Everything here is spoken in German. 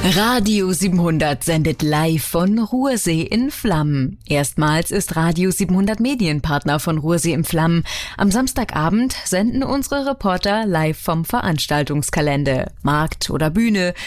Radio 700 sendet live von Ruhrsee in Flammen. Erstmals ist Radio 700 Medienpartner von Ruhrsee in Flammen. Am Samstagabend senden unsere Reporter live vom Veranstaltungskalender. Markt oder Bühne,